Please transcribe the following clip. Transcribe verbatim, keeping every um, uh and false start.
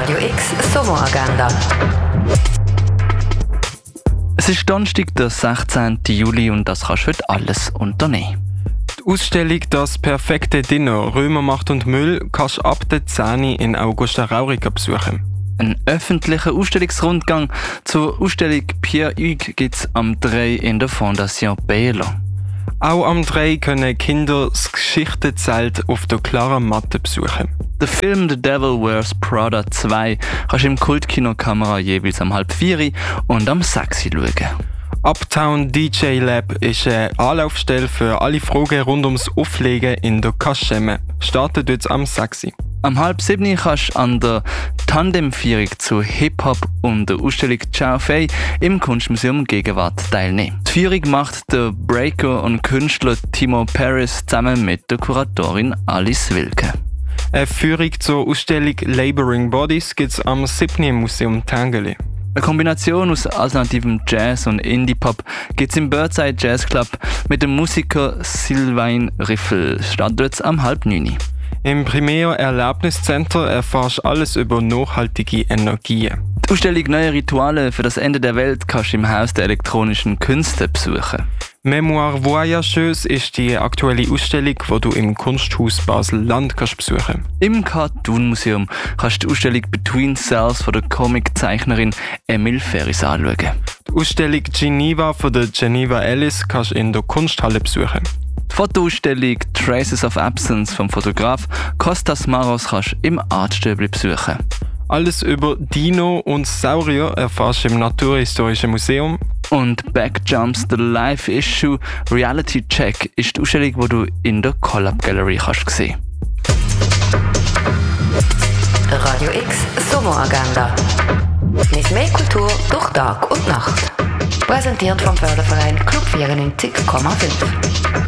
Radio X Sommeragenda. Es ist Donnerstag, der sechzehnten Juli, und das kannst du heute alles unternehmen. Die Ausstellung «Das perfekte Dinner – Römermacht und Müll» kannst du ab der zehnten in Augusta Raurica besuchen. Ein öffentlicher Ausstellungsrundgang zur Ausstellung Pierre Hugues gibt es am drei in der Fondation Baylor. Auch am drei können Kinder das Geschichtenzelt auf der klaren Matte besuchen. Der Film «The Devil Wears Prada zwei» kannst du im Kultkino Kamera jeweils am halb vier und am sechs schauen. Uptown D J Lab ist eine Anlaufstelle für alle Fragen rund ums Auflegen in der Kaschemme. Startet jetzt am sechs. Am halb sieben kannst du an der Tandemführung zu Hip-Hop und der Ausstellung Ciao Fei im Kunstmuseum Gegenwart teilnehmen. Die Führung macht der Breaker und Künstler Timo Paris zusammen mit der Kuratorin Alice Wilke. Eine Führung zur Ausstellung Laboring Bodies gibt es am siebten im Museum Tangeli. Eine Kombination aus alternativem Jazz und Indie-Pop gibt es im Birdside Jazz Club mit dem Musiker Sylvain Riffel. Startet jetzt am halb neun. Im Primär Erlebniscenter erfährst du alles über nachhaltige Energien. Die Ausstellung «Neue Rituale für das Ende der Welt» kannst du im Haus der elektronischen Künste besuchen. Mémoire Voyageuse ist die aktuelle Ausstellung, die du im Kunsthaus Basel-Land kannst besuchen. Im Cartoon Museum kannst du die Ausstellung «Between Cells» von der Comiczeichnerin Emil Ferris anschauen. Die Ausstellung «Geneva» von der Geneva Ellis kannst du in der Kunsthalle besuchen. Die Fotoausstellung «Traces of Absence» vom Fotograf Kostas Maros kannst du im Artstöbli besuchen. Alles über Dino und Saurier erfährst du im Naturhistorischen Museum. Und «Backjumps, the Live Issue Reality Check» ist die Ausstellung, die du in der Collab Gallery kannst sehen. Radio X Sommeragenda. Nicht mehr Kultur durch Tag und Nacht. Präsentiert vom Förderverein Club vierundneunzig Komma fünf.